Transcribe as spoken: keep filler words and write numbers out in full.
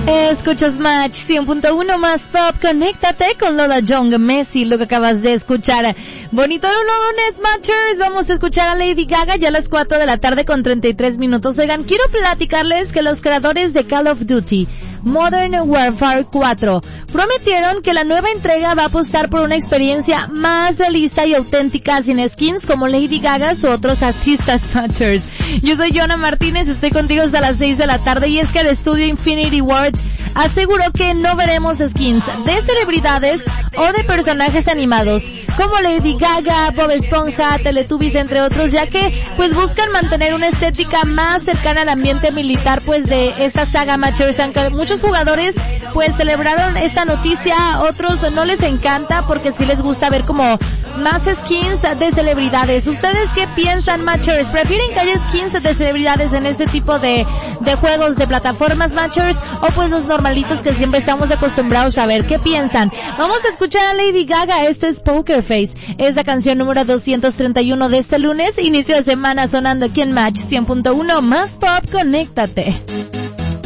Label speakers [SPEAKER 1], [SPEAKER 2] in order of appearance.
[SPEAKER 1] Escuchas Match cien punto uno más Pop. Conéctate con Lola Young, Messi, lo que acabas de escuchar. Bonito lunes, Matchers. Vamos a escuchar a Lady Gaga ya a las cuatro de la tarde con treinta y tres minutos. Oigan, quiero platicarles que los creadores de Call of Duty Modern Warfare cuatro prometieron que la nueva entrega va a apostar por una experiencia más realista y auténtica sin skins como Lady Gaga u otros artistas Matchers. Yo soy Joana Martínez, estoy contigo hasta las seis de la tarde y es que el estudio Infinity Ward aseguró que no veremos skins de celebridades o de personajes animados como Lady Gaga, Bob Esponja, Teletubbies, entre otros, ya que pues buscan mantener una estética más cercana al ambiente militar pues de esta saga Matchers. Aunque muchos jugadores pues celebraron esta noticia, otros no les encanta porque sí les gusta ver como más skins de celebridades. ¿Ustedes qué piensan, Matchers? ¿Prefieren que haya skins de celebridades en este tipo de, de juegos de plataformas, Matchers? O pues los normalitos que siempre estamos acostumbrados a ver. ¿Qué piensan? Vamos a escuchar a Lady Gaga. Esto es Poker Face. Es la canción número doscientos treinta y uno de este lunes. Inicio de semana sonando aquí en Match cien punto uno más Pop. Conéctate.